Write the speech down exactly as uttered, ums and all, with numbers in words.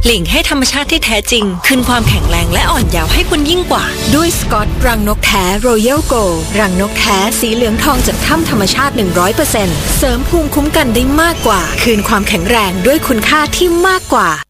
หลีกให้ธรรมชาติที่แท้จริงคืนความแข็งแรงและอ่อนเยาว์ให้คุณยิ่งกว่าด้วยสกอตรังนกแท้ Royal Gold รังนกแท้สีเหลืองทองจากถ้ำธรรมชาติ หนึ่งร้อยเปอร์เซ็นต์ เสริมภูมิคุ้มกันได้มากกว่าคืนความแข็งแรงด้วยคุณค่าที่มากกว่า